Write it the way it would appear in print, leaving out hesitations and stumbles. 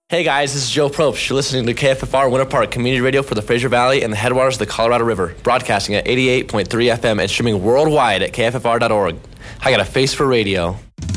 Hey guys, this is Joe Probst. You're listening to KFFR Winter Park Community Radio for the Fraser Valley and the headwaters of the Colorado River, broadcasting at 88.3 FM and streaming worldwide at kffr.org. I got a face for radio.